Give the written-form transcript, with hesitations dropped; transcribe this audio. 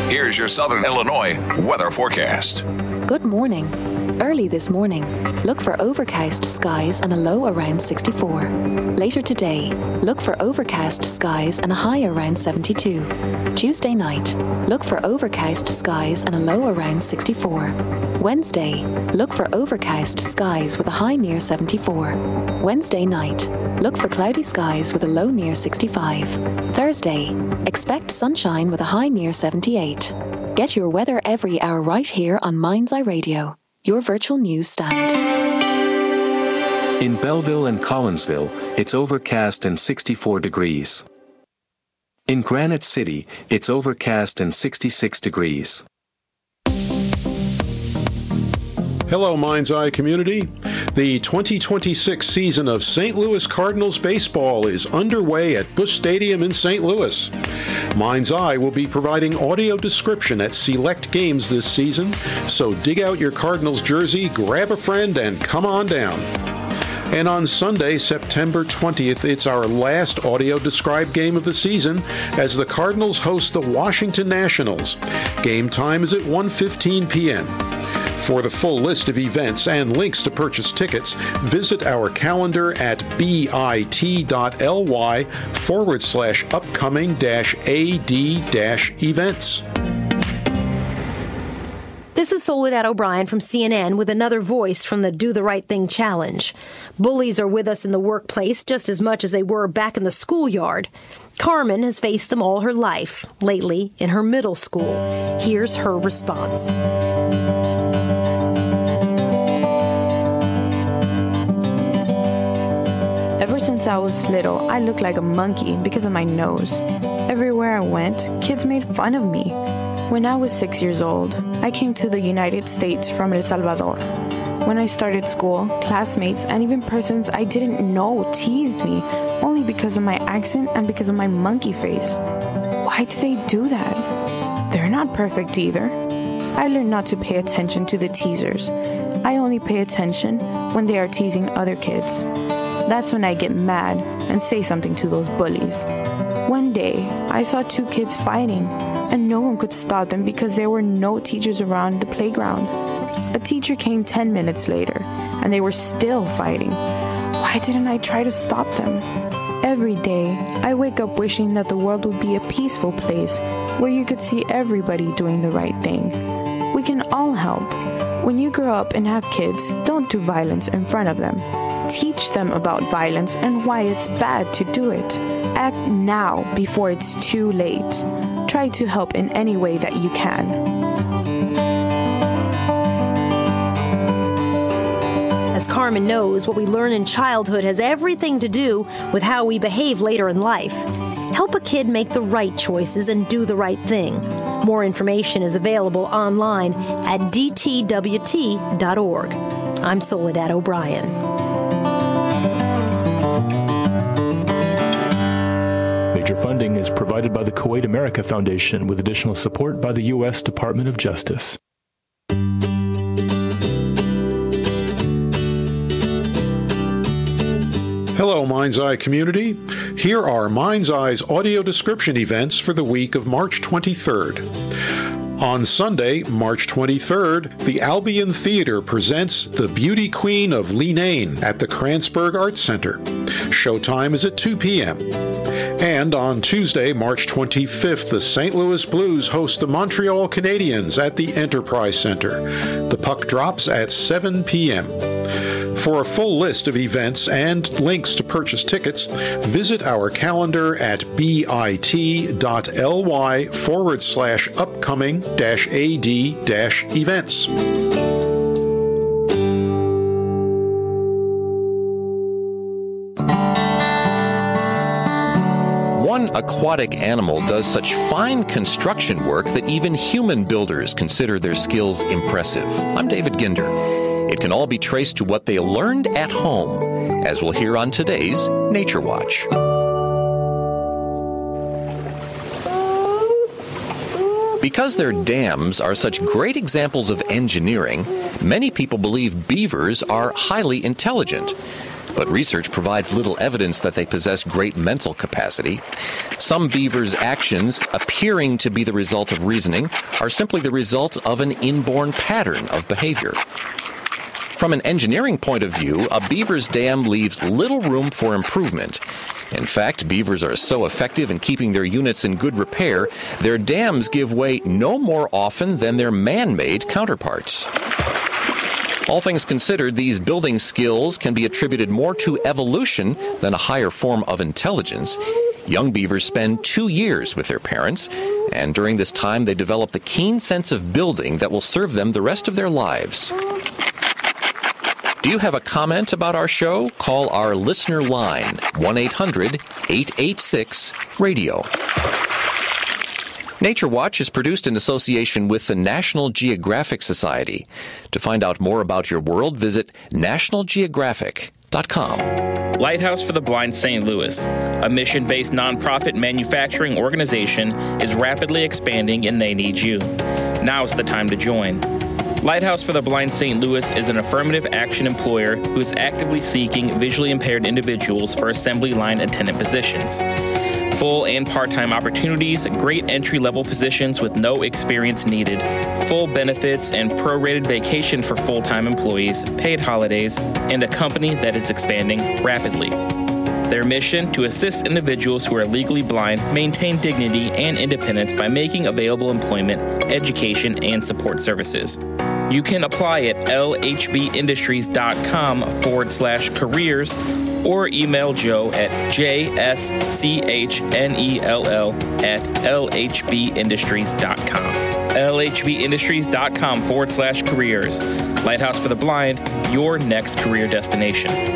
Here's your Southern Illinois weather forecast. Good morning. Early this morning, look for overcast skies and a low around 64. Later today, look for overcast skies and a high around 72. Tuesday night, look for overcast skies and a low around 64. Wednesday, look for overcast skies with a high near 74. Wednesday night, look for cloudy skies with a low near 65. Thursday, expect sunshine with a high near 78. Get your weather every hour right here on Mind's Eye Radio, your virtual news stand. In Belleville and Collinsville, it's overcast and 64 degrees. In Granite City, it's overcast and 66 degrees. Hello, Mind's Eye community. The 2026 season of St. Louis Cardinals baseball is underway at Busch Stadium in St. Louis. Mind's Eye will be providing audio description at select games this season, so dig out your Cardinals jersey, grab a friend, and come on down. And on Sunday, September 20th, it's our last audio-described game of the season as the Cardinals host the Washington Nationals. Game time is at 1:15 p.m. For the full list of events and links to purchase tickets, visit our calendar at bit.ly/upcoming-ad-events. This is Soledad O'Brien from CNN with another voice from the Do the Right Thing Challenge. Bullies are with us in the workplace just as much as they were back in the schoolyard. Carmen has faced them all her life, lately in her middle school. Here's her response. Ever since I was little, I looked like a monkey because of my nose. Everywhere I went, kids made fun of me. When I was 6 years old, I came to the United States from El Salvador. When I started school, classmates and even persons I didn't know teased me only because of my accent and because of my monkey face. Why do they do that? They're not perfect either. I learned not to pay attention to the teasers. I only pay attention when they are teasing other kids. That's when I get mad and say something to those bullies. One day, I saw two kids fighting, and no one could stop them because there were no teachers around the playground. A teacher came 10 minutes later, and they were still fighting. Why didn't I try to stop them? Every day, I wake up wishing that the world would be a peaceful place where you could see everybody doing the right thing. We can all help. When you grow up and have kids, don't do violence in front of them. Teach them about violence and why it's bad to do it. Act now before it's too late. Try to help in any way that you can. As Carmen knows, what we learn in childhood has everything to do with how we behave later in life. Help a kid make the right choices and do the right thing. More information is available online at dtwt.org. I'm Soledad O'Brien. Major funding is provided by the Kuwait America Foundation with additional support by the U.S. Department of Justice. Hello, Mind's Eye community. Here are Mind's Eye's audio description events for the week of March 23rd. On Sunday, March 23rd, the Albion Theater presents The Beauty Queen of Leenane at the Kranzberg Arts Center. Showtime is at 2 p.m. And on Tuesday, March 25th, the St. Louis Blues host the Montreal Canadiens at the Enterprise Center. The puck drops at 7 p.m. For a full list of events and links to purchase tickets, visit our calendar at bit.ly/upcoming-ad-events. One aquatic animal does such fine construction work that even human builders consider their skills impressive. I'm David Ginder. It can all be traced to what they learned at home, as we'll hear on today's Nature Watch. Because their dams are such great examples of engineering, many people believe beavers are highly intelligent. but research provides little evidence that they possess great mental capacity. Some beavers' actions, appearing to be the result of reasoning, are simply the result of an inborn pattern of behavior. From an engineering point of view, a beaver's dam leaves little room for improvement. In fact, beavers are so effective in keeping their units in good repair, their dams give way no more often than their man-made counterparts. All things considered, these building skills can be attributed more to evolution than a higher form of intelligence. Young beavers spend 2 years with their parents, and during this time they develop the keen sense of building that will serve them the rest of their lives. Do you have a comment about our show? Call our listener line, 1-800-886-RADIO. Nature Watch is produced in association with the National Geographic Society. To find out more about your world, visit nationalgeographic.com. Lighthouse for the Blind St. Louis, a mission-based nonprofit manufacturing organization, is rapidly expanding and they need you. Now's the time to join. Lighthouse for the Blind St. Louis is an affirmative action employer who is actively seeking visually impaired individuals for assembly line attendant positions. Full and part-time opportunities, great entry-level positions with no experience needed, full benefits and prorated vacation for full-time employees, paid holidays, and a company that is expanding rapidly. Their mission: to assist individuals who are legally blind maintain dignity and independence by making available employment, education, and support services. You can apply at lhbindustries.com/careers or email Joe at JSCHNELL@lhbindustries.com. lhbindustries.com/careers. Lighthouse for the Blind, your next career destination.